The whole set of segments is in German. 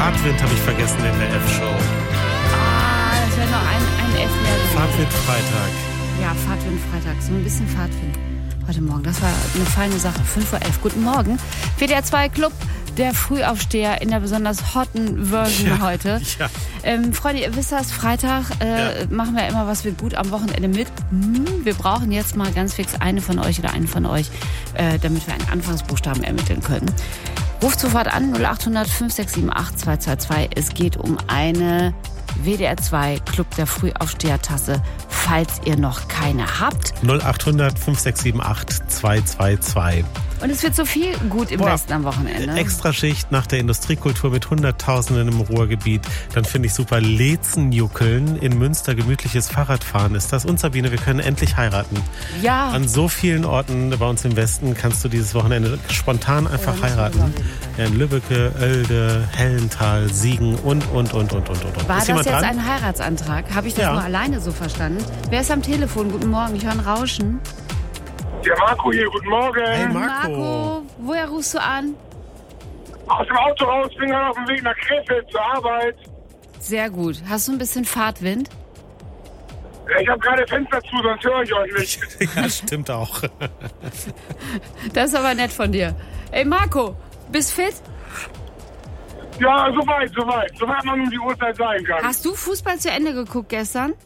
Fahrtwind habe ich vergessen in der F-Show. Das wäre noch ein F mehr gewesen. Fahrtwind Freitag. Ja, Fahrtwind Freitag. So ein bisschen Fahrtwind heute Morgen. Das war eine feine Sache. 5:11 Uhr. Guten Morgen. WDR 2 Club, der Frühaufsteher in der besonders hotten Version heute. Ja. Freunde, ihr wisst das, Freitag machen wir immer, was wir gut am Wochenende mit. Wir brauchen jetzt mal ganz fix eine von euch oder einen von euch, damit wir einen Anfangsbuchstaben ermitteln können. Ruft sofort an, 0800 5678 222. Es geht um eine WDR 2 Club der Frühaufsteher-Tasse, falls ihr noch keine habt. 0800 5678 222. Und es wird so viel gut im Westen am Wochenende. Extraschicht nach der Industriekultur mit Hunderttausenden im Ruhrgebiet. Dann finde ich super Lezenjuckeln in Münster, gemütliches Fahrradfahren ist das. Und Sabine, wir können endlich heiraten. Ja. An so vielen Orten bei uns im Westen kannst du dieses Wochenende spontan einfach heiraten. Ja, in Lübbecke, Oelde, Hellenthal, Siegen und. War das jetzt dran? Ein Heiratsantrag? Habe ich das nur alleine so verstanden? Wer ist am Telefon? Guten Morgen, ich höre ein Rauschen. Der Marco hier, guten Morgen. Hey Marco, woher rufst du an? Aus dem Auto raus, bin gerade auf dem Weg nach Krefeld zur Arbeit. Sehr gut. Hast du ein bisschen Fahrtwind? Ich habe gerade Fenster zu, sonst höre ich euch nicht. Ja, stimmt auch. Das ist aber nett von dir. Ey Marco, bist fit? Ja, soweit. Soweit man um die Uhrzeit sein kann. Hast du Fußball zu Ende geguckt gestern?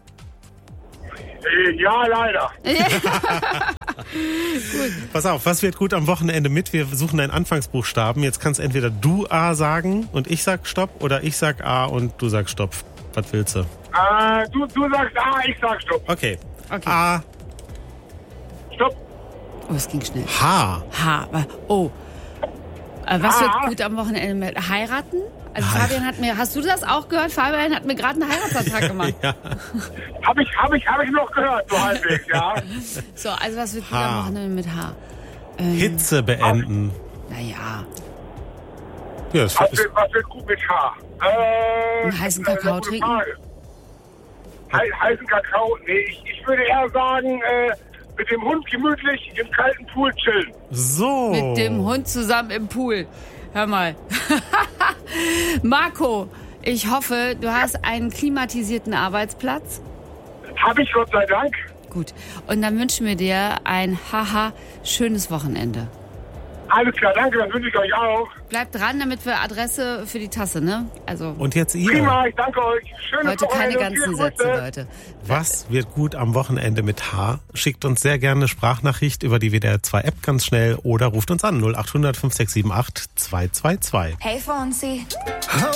Ja, leider. Gut. Pass auf, was wird gut am Wochenende mit? Wir suchen einen Anfangsbuchstaben. Jetzt kannst entweder du A sagen und ich sag Stopp oder ich sag A und du sagst Stopp. Was willst du? Du sagst A, ich sag Stopp. Okay. A. Stopp. Oh, es ging schnell. H. Oh. Was wird gut am Wochenende mit? Heiraten? Also Fabian hat mir, hast du das auch gehört? Fabian hat mir gerade einen Heiratsantrag gemacht. Ja. Hab ich noch gehört, so halbwegs, ja. So, also was wird gut am Wochenende mit H? Hitze beenden. Naja. Ja, was wird gut mit H? Einen heißen Kakao trinken? Heißen Kakao? Nee, ich würde eher sagen, mit dem Hund gemütlich im kalten Pool chillen. So. Mit dem Hund zusammen im Pool. Hör mal. Marco, ich hoffe, du hast einen klimatisierten Arbeitsplatz. Hab ich, Gott sei Dank. Gut. Und dann wünschen wir dir ein schönes Wochenende. Alles klar, danke, das wünsche ich euch auch. Bleibt dran, damit wir Adresse für die Tasse, ne? Also. Und jetzt ihr. Prima, ich danke euch. Schönes Heute keine ganzen Sätze, Leute. Was wird gut am Wochenende mit H? Schickt uns sehr gerne eine Sprachnachricht über die WDR 2 App ganz schnell oder ruft uns an 0800 5678 222. Hey Fonsi.